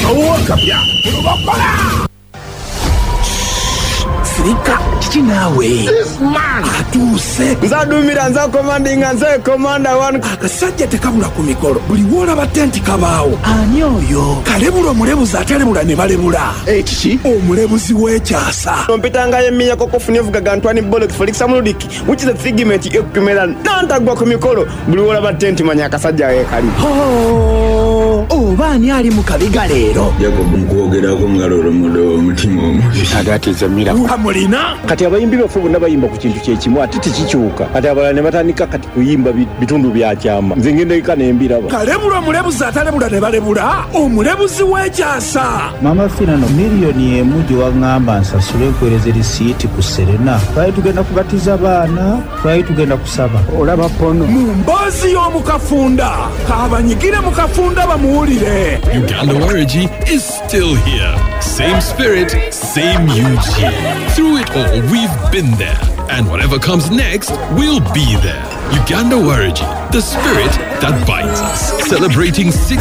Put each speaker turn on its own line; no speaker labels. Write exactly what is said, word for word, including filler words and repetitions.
owakapya olubakola sirika kiki naawe atuuse
nzadumira nza komandinga nze komanda wanu
akasajja tekabula ku mikolo buli woolaba tenti kabaawo ani oyo kalebula omulebuzi atalebula ne balebula
ekiki
omulebuzi w'ekyasa
ompitangayo emiya kokofuni evugaga ntwani bolok felix amuludiki which is a figment ekumera nantagwa ku mikolo buli woolaba tenti manya akasajja yekali
oba ani ali mu kabiga leero
jacob nkwogerako ngalolomudo omutima omubi
agatiza mira
amulina
kati abayimbi baffe bonna bayimba ku kintu kyekimu ate tekikyuka kati abalala ne batandika kati kuyimba bitundu bya kyama nze ngendeka nembiraba
kalebula omulebuzi atalebula ne balebula omulebuzi w'ekyasa
mama finano miliyoni emu gyewaŋŋamba nsasule nkuweereza erisiiti ku serena twali tugenda kubatiza baana twali tugenda kusaba olaba pono
mu mboozi y'omukafunda kaabanyigire mu kafunda bamuwulire.
Uganda Warigi is still here. Same spirit, same U G. Through it all, we've been there. And whatever comes next, we'll be there. Uganda Warigi, the spirit that binds us. Celebrating six